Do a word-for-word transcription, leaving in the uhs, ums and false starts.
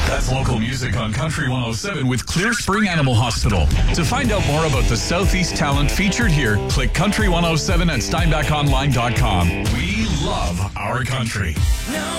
That's local music on Country one oh seven with Clear Spring Animal Hospital. To find out more about the Southeast talent featured here, click country one oh seven at steinbach online dot com. We love our country.